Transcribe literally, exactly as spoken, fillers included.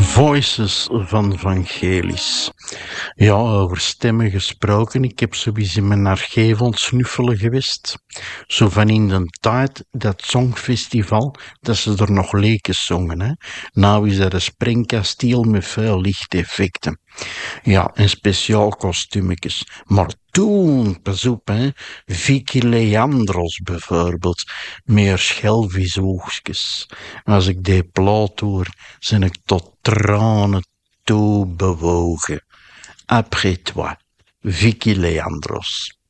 Voices van Vangelis. Ja, over stemmen gesproken. Ik heb sowieso in mijn archief ontsnuffelen geweest. Zo van in de tijd, dat songfestival, dat ze er nog leken zongen. Hè. Nou is dat een springkasteel met veel lichteffecten. Ja, en speciaal kostuumetjes. Maar toen, pas op, hè, Vicky Leandros bijvoorbeeld, meer schelvisoogjes. Als ik die plaat hoor, zijn ik tot tranen toe bewogen. Après toi, Vicky Leandros.